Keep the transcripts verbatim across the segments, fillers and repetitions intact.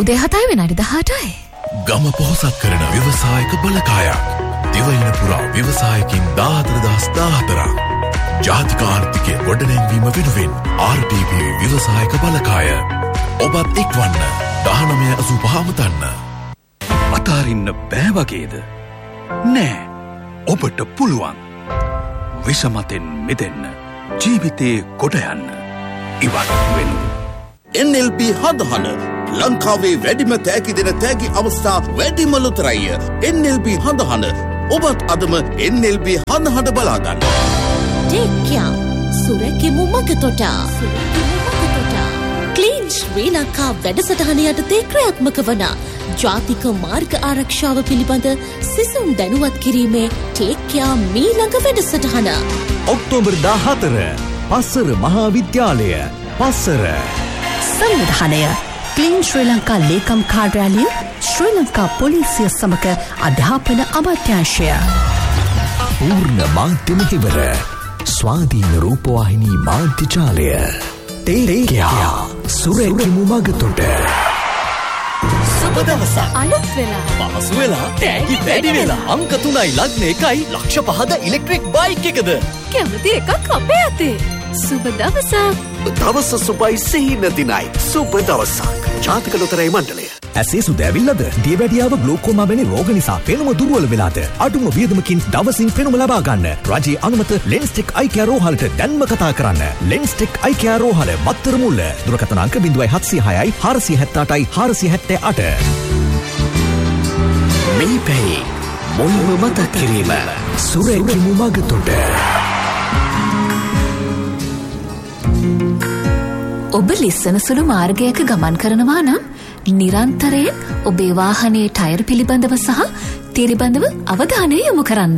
උදේ හතයි වෙනාඩි දහඅටයි. ගම පොහොසත් කරන ව්‍යවසායක බලකායක්. දිවයින පුරා ව්‍යවසායකින් දාහතර දහස් දාහතරක්. ජාතික ආර්ථිකය ගොඩනැංවීම වෙනුවෙන් ආර් ටී පී ව්‍යවසායක බලකාය. ඔබත් එක්වන්න දහනවය අසූ පහ අමතන්න. අතාරින්න බෑ වගේද? නෑ. ඔබට පුළුවන්. විෂමතෙන් මිදෙන්න. ජීවිතේ කොට යන්න. ඉවත් වෙන්න. එන් එල් බී හදහන ලංකාවේ වැඩිම තෑගි දෙන තෑගි අවස්ථා වැඩිම ලොතරැය. එන් එල් බී හදහන ඔබත් අදම එන් එල් බී හදහන බලා ගන්න. ටෙක්කියා සුරකිමු මගතොට සුරකිමු මගතොට ක්ලීන් ශ්‍රී ලංකා වැඩසටහන යටතේ ක්‍රියාත්මක වන ජාතික මාර්ග ආරක්ෂාව පිළිබඳ සිසුන් දැනුවත් කිරීමේ ටෙක්කියා මීළඟ වැඩසටහන ඔක්තෝබර් දාහතර පස්සර මහා විද්‍යාලය පස්සර සංවිධානය ක්ලීන් ශ්‍රී ලංකා ලේකම් කාර්යාලය ශ්‍රී ලංකා පොලිසිය සමග අධ්‍යාපන අමාත්‍යාංශය පූර්ණ මාධ්‍ය මෙහෙවර ස්වාධීන රූපවාහිනී මාධ්‍ය ජාලය ටෙක්කියා සුරකිමු මගතොට සුබ දවසක් අලුත් වෙලා පහසු වෙලා තෑගි වැඩි වෙලා අංක තුනයි ලග්න එකයි ලක්ෂ පහද ඉලෙක්ට්‍රික් බයික් එකද කැමති එකක් අපේ අතේ. සුබ දවසක්. දවස සුබයි සිහින දිනයි සුබ දවසක් ජාතික ලොතරැයි මණ්ඩලය. ඇසේ සුද ඇවිල්ලාද? දියවැඩියාව ග්ලෝකෝමා වැනි රෝග නිසා පෙනුම දුර්වල වෙලාද? අඩුම වියදමකින් දවසින් පෙනුම ලබා ගන්න. රජයේ අනුමත ලෙන්ස්ටෙක් අයි කෙයා රෝහලට දැන්ම කතා කරන්න. ලෙන්ස්ටෙක් අයි කෙයා රෝහල මත්තර මුල්ල. දුරකථන අංක ज़ीरो सात ज़ीरो छह चार सात आठ चार सात आठ. මේ පැයි මොනම මතක් කිරීම සුරකිමු මගතොට. ඔබ ලිස්සන සුළු මාර්ගයක ගමන් කරනවා නම් නිරන්තරයෙන් ඔබේ වාහනයේ ටයර් පිළිබඳව සහ තිරිබඳව අවධානය යොමු කරන්න.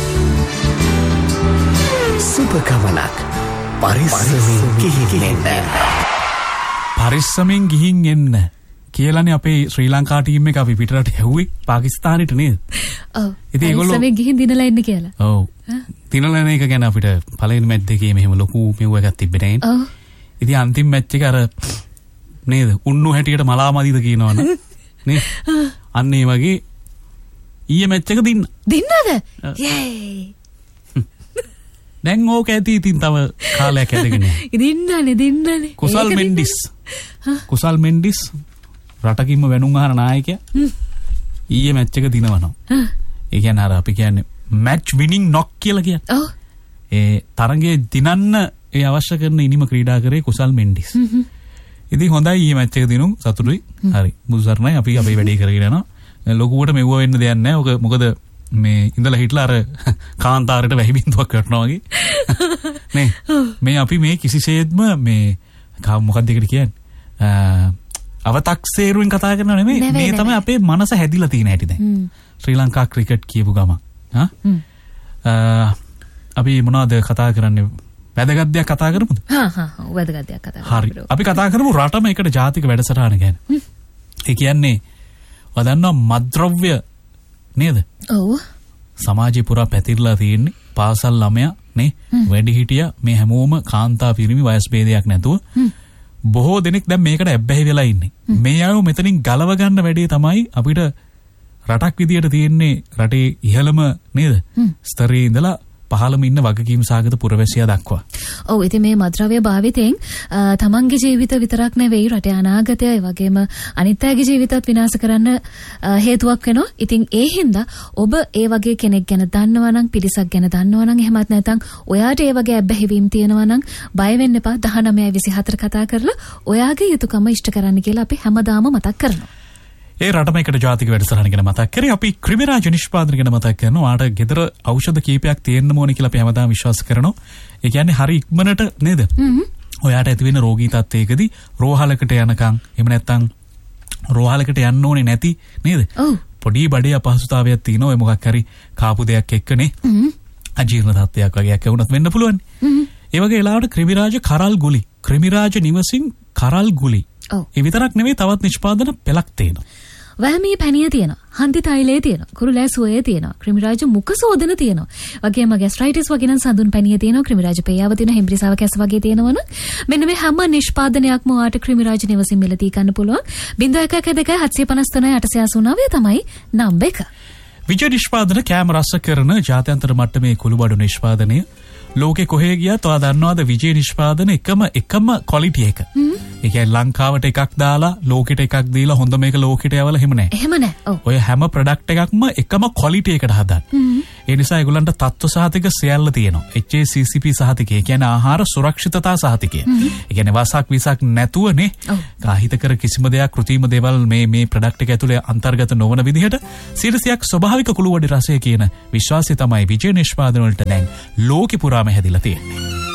සුබ ගමනක් පරිස්සමින් ගිහින් එන්න. පරිස්සමින් ගිහින් එන්න කියලානේ අපේ ශ්‍රී ලංකා ටීම් එක අපි පිටරට හැව්වේ පාකිස්තානෙට නේද? ඔව්. ඉතින් ඒගොල්ලෝ පරිස්සමින් ගිහින් දිනලා එන්න කියලා. ඔව්. දිනලා එන එක ගැන අපිට පළවෙනි මැච් දෙකේ මෙහෙම ලොකු මෙව් එකක් තිබ්බේ නැහැ. ඔව්. ඉතින් අන්තිම මැච් එක අර නේද උන්නු හැටියට මලාමදිද කියනවනේ නේ අන්න ඒ වගේ ඊයේ මැච් එක දින්න දින්නද යේ දැන් ඕක ඇති ඉතින් තව කාලයක් ඇදගෙන දින්නනේ දින්නනේ කුසල් මෙන්ඩිස් කුසල් මෙන්ඩිස් රටකින්ම වැනුම් අහන නායකයා ඊයේ මැච් එක දිනවනවා ඒ කියන්නේ අර අපි කියන්නේ මැච් විනිං නොක් කියලා කියන්නේ ඔව් ඒ තරගයේ දිනන්න ඒ අවශ්‍ය කරන ඉනිම ක්‍රීඩා කරේ කුසල් මෙන්ඩිස්. ඉතින් හොඳයි ඊයේ මැච් එක දිනුම් සතුටුයි. හරි. මුසර්ණයි අපි අපේ වැඩේ කරගෙන යනවා. ලොකුවට මෙව්ව වෙන්න දෙයක් නැහැ. ඔක මොකද මේ ඉඳලා හිටලා අර කාන්තාරයට වැහි බින්දුවක් කරනවා වගේ. නේ. මේ අපි මේ කිසිසේත්ම මේ මොකක්ද ඒකට කියන්නේ? අව탁සේරුවෙන් කතා කරනව නෙමෙයි. මේ තමයි අපේ මනස හැදිලා තියෙන හැටි දැන්. ශ්‍රී ලංකා ක්‍රිකට් කියපු ගමන්. හා? අපි මොනවද කතා කරන්නේ? වැදගත් දෙයක් කතා කරමුද? හා හා වැදගත් දෙයක් කතා කරමු. හරි. අපි කතා කරමු රටම එකට ජාතික වැඩසටහන ගැන. ඒ කියන්නේ වදන්නවා මත්ද්‍රව්‍ය නේද? ඔව්. සමාජේ පුරා පැතිරලා තියෙන්නේ පාසල් ළමයා නේ වැඩිහිටියා මේ හැමෝම කාන්තා පිරිමි වයස් ભેදයක් නැතුව බොහෝ දෙනෙක් දැන් මේකට ඇබ්බැහි වෙලා ඉන්නේ. මේ අයව මෙතනින් ගලව ගන්න වැඩේ තමයි අපිට රටක් විදියට තියෙන්නේ රටේ ඉහළම නේද? ස්තරයේ ඉඳලා පහළම ඉන්න වගකීම් සාගත පුරවැසියා දක්වා. ඔව් ඉතින් මේ මත්ද්‍රව්‍ය භාවිතයෙන් තමන්ගේ ජීවිත විතරක් නෙවෙයි රටේ අනාගතය ඒ වගේම අනිත් අයගේ ජීවිතත් විනාශ කරන්න හේතුවක් වෙනවා. ඉතින් ඒ හින්දා ඔබ ඒ වගේ කෙනෙක් ගැන දන්නවා නම් පිරිසක් ගැන දන්නවා නම් එහෙමත් නැත්නම් ඔයාට ඒ වගේ අබ්බැහිවීම් තියෙනවා නම් බය වෙන්න එපා. දහනවය විසිහතර කතා කරලා ඔයාගේ යුතුයකම ඉෂ්ට කරන්න කියලා අපි හැමදාම මතක් කරනවා. ඒ රටම එකට ජාතික වැඩසටහන ගැන මතක් කරේ අපි ක්‍රිමිරාජ නිෂ්පාදන ගැන මතක් කරනවා. ආට ගෙදර ඖෂධ කීපයක් තියෙන්න ඕනේ කියලා අපි හැමදාම විශ්වාස කරනවා. ඒ කියන්නේ හරි ඉක්මනට නේද? ඔයාට ඇති වෙන රෝගී තත්ත්වයකදී රෝහලකට යනකම් එහෙම නැත්නම් රෝහලකට යන්න ඕනේ නැති නේද? පොඩි බඩේ අපහසුතාවයක් තියෙනවා. ඔය මොකක් හරි කාපු දෙයක් එක්කනේ. අජීර්ණ තත්ත්වයක් වගේ එකක් වුණත් වෙන්න පුළුවන්. ඒ වගේ වෙලාවට ක්‍රිමිරාජ කරල් ගුලි ක්‍රිමිරාජ නිවසින් කරල් ගුලි ඒ විතරක් නෙවෙයි තවත් නිෂ්පාදන පෙළක් තියෙනවා. වෑමී පැණිය තියෙනවා. හන්දි තෛලයේ තියෙනවා. කුරුලෑ සුවයේ තියෙනවා. ක්‍රිමිරාජ මුඛ සෝදන තියෙනවා. වගේම ગેස්ට්‍රයිටිස් වගේ නම් සඳුන් පැණිය තියෙනවා. ක්‍රිමිරාජ පේයාව තියෙනවා. හෙම්බ්‍රිසාව කැස වගේ තියෙනවන මෙන්න මේ හැම නිෂ්පාදනයක්ම ඔයාට ක්‍රිමිරාජ නිවසින් මිලදී ගන්න පුළුවන්. ज़ीरो एक एक दो सात पाँच तीन आठ आठ नौ नौ තමයි නම්බර එක. විජය නිෂ්පාදන කැම රස කරන ජාත්‍යන්තර මට්ටමේ කුළුබඩු නිෂ්පාදනය ලෝකේ කොහේ ගියත් ඔයා දන්නවද විජය නිෂ්පාදන එකම එකම ක්වොලිටි එක. ඒ කියන්නේ ලංකාවට එකක් දාලා ලෝකෙට එකක් දීලා හොඳ මේක ලෝකෙට යවලා එහෙම නැහැ. එහෙම නැහැ. ඔව්. ඔය හැම ප්‍රොඩක්ට් එකක්ම එකම ක්වොලිටි එකට හදන්න. ඒ නිසා ඒගොල්ලන්ට තත්ත්ව සහතික සියල්ල තියෙනවා. H A C C P සහතිකය කියන්නේ ආහාර සුරක්ෂිතතා සහතිකය. ඒ කියන්නේ වසක් විසක් නැතුවනේ කාහිතකර කිසිම දෙයක් කෘත්‍රිම දේවල් මේ මේ ප්‍රොඩක්ට් එක ඇතුලේ අන්තර්ගත නොවන විදිහට සිරසියක් ස්වභාවික කුළුවඩි රසය කියන විශ්වාසය තමයි විජය නිෂ්පාදන වලට දැන් ලෝකෙ පුරාම හැදිලා තියෙන්නේ.